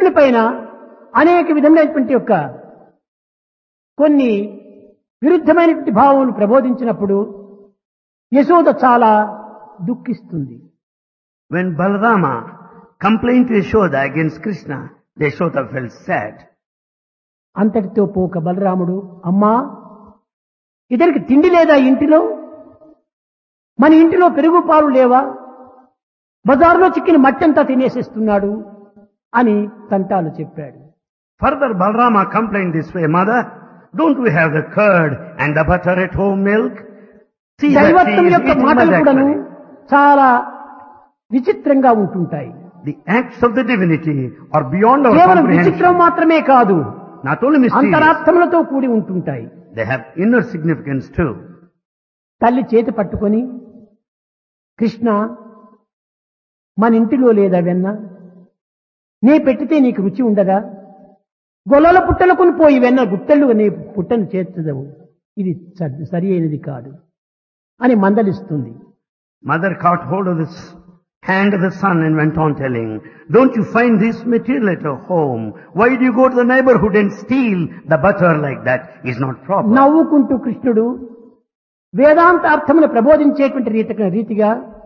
పైన అనేక విధమైనటువంటి యొక్క కొన్ని విరుద్ధమైనటువంటి భావములు ప్రబోధించినప్పుడు యశోద చాలా దుఃఖిస్తుంది. When Balarama complained to Yashoda against Krishna, Yashoda felt sad. అంతటితో పోక బలరాముడు, అమ్మా ఇతనికి తిండి లేదా ఇంటిలో? మన ఇంటిలో పెరుగు పాలు లేవా? బజార్లో చిక్కిన మట్టంతా తినేసేస్తున్నాడు అని తంటాలు చెప్పాడు. Further, Balarama complained this way, Mother, don't we have the curd and the butter at home milk? See that she దైవత్వం is యొక్క eating మాటలు mud కూడాను actually. చాలా విచిత్రంగా ఉంటుంటాయి. The acts of the divinity are beyond our కేవలం విచిత్రం comprehension. మాత్రమే కాదు, Not only mysterious, అంతరార్థములతో కూడి ఉంటుంటాయి. they have inner significance too. తల్లి చేతి పట్టుకొని, కృష్ణ మన ఇంటిలో లేదా వెన్న? నీ పెట్టితే నీకు రుచి ఉండదా? గొల్లల పుట్టలకుని పోయి వెన్న గుట్టలు నీ పుట్టను చేర్చదవు, ఇది సరి అయినది కాదు అని మందలిస్తుంది. Mother caught hold of this hand of the son and went on telling, don't you find this material at your home? Why do you go to the neighborhood and steal the butter like that? Is not proper. నవ్వుకుంటూ కృష్ణుడు వేదాంత అర్థమును ప్రబోధించేటువంటి రీతిగా